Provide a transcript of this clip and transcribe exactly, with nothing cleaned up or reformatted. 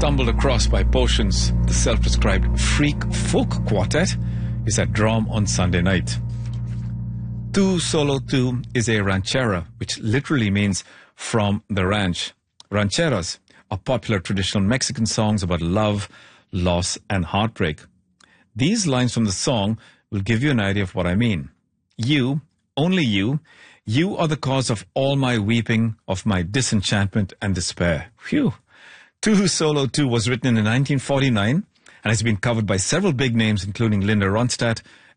stumbled across by Potions, the self-described freak folk quartet, is at Drom on Sunday night. Tu Solo Tu is a ranchera, which literally means from the ranch. Rancheras are popular traditional Mexican songs about love, loss, and heartbreak. These lines from the song will give you an idea of what I mean. You, only you, you are the cause of all my weeping, of my disenchantment and despair. Phew. Tu Solo Tu was written in nineteen forty-nine and has been covered by several big names, including Linda Ronstadt